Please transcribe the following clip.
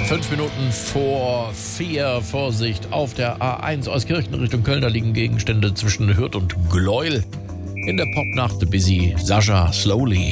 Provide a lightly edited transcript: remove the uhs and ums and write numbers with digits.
5 Minuten vor 4, Vorsicht, auf der A1 aus Kirchen Richtung Köln, da liegen Gegenstände zwischen Hürth und Gleuel. In der Popnacht The Busy, Sascha, Slowly.